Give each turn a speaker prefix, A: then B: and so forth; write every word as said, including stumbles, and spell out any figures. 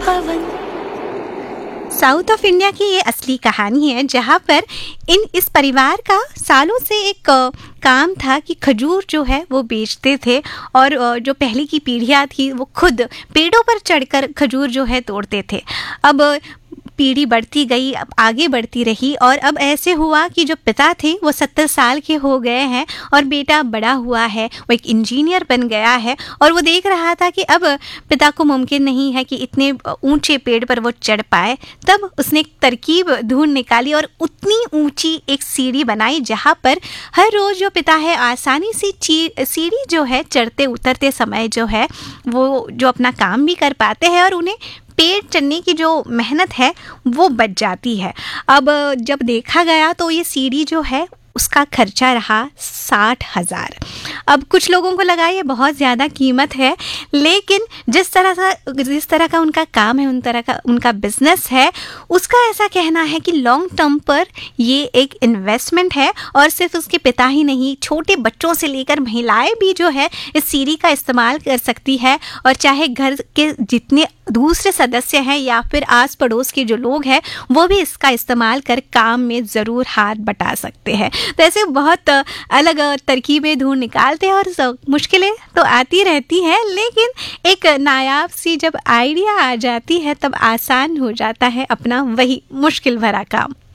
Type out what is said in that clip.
A: Pawan.
B: South of India की ये असली कहानी है, जहाँ पर इन इस परिवार का सालों से एक अ, काम था कि खजूर जो है वो बेचते थे, और अ, जो पहले की पीढ़ियाँ थी वो खुद पेड़ों पर चढ़कर खजूर जो है तोड़ते थे। अब अ, पीढ़ी बढ़ती गई, अब आगे बढ़ती रही, और अब ऐसे हुआ कि जो पिता थे वो सत्तर साल के हो गए हैं और बेटा बड़ा हुआ है, वो एक इंजीनियर बन गया है, और वो देख रहा था कि अब पिता को मुमकिन नहीं है कि इतने ऊंचे पेड़ पर वो चढ़ पाए। तब उसने एक तरकीब ढूंढ निकाली और उतनी ऊंची एक सीढ़ी बनाई जहाँ पर हर रोज़ जो पिता है आसानी से ची सीढ़ी जो है चढ़ते उतरते समय जो है वो जो अपना काम भी कर पाते हैं, और उन्हें पेड़ चढ़ने की जो मेहनत है वो बच जाती है। अब जब देखा गया तो ये सीढ़ी जो है उसका खर्चा रहा साठ हज़ार। अब कुछ लोगों को लगा ये बहुत ज़्यादा कीमत है, लेकिन जिस तरह का जिस तरह का उनका काम है, उन तरह का उनका बिजनेस है, उसका ऐसा कहना है कि लॉन्ग टर्म पर ये एक इन्वेस्टमेंट है, और सिर्फ उसके पिता ही नहीं, छोटे बच्चों से लेकर महिलाएं भी जो है इस सीढ़ी का इस्तेमाल कर सकती है, और चाहे घर के जितने दूसरे सदस्य हैं या फिर आस पड़ोस के जो लोग हैं वो भी इसका इस्तेमाल कर काम में ज़रूर हाथ बटा सकते हैं। तो ऐसे बहुत अलग तरकीबें ढूंढ निकालते हैं, और मुश्किलें तो आती रहती हैं, लेकिन एक नायाब सी जब आइडिया आ जाती है तब आसान हो जाता है अपना वही मुश्किल भरा काम।